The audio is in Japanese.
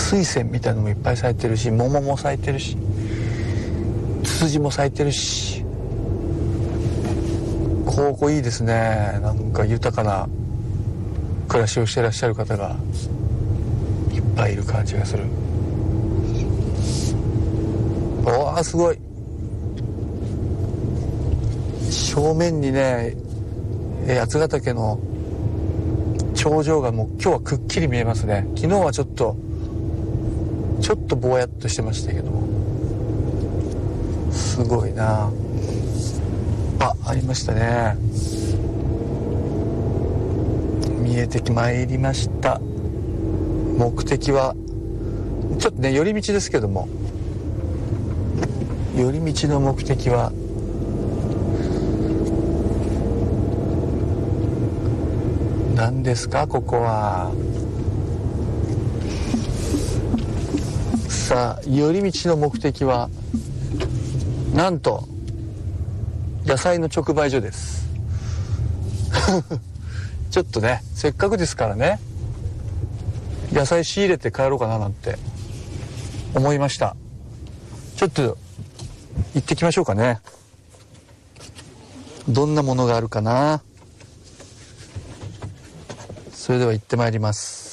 水仙みたいのもいっぱい咲いてるし、桃も咲いてるし、ツツジも咲いてるし、ここいいですね。なんか豊かな暮らしをしてらっしゃる方がいっぱいいる感じがする。おー、すごい。正面にね、八ヶ岳の頂上がもう今日はくっきり見えますね。昨日はちょっとぼやっとしてましたけども、すごいな。ありましたね。見えてまいりました。目的はちょっとね寄り道ですけども、寄り道の目的は何ですか、ここは。さあ、寄り道の目的はなんと野菜の直売所ですちょっとね、せっかくですからね、野菜仕入れて帰ろうかななんて思いました。ちょっと行ってきましょうかね。どんなものがあるかな。それでは行ってまいります。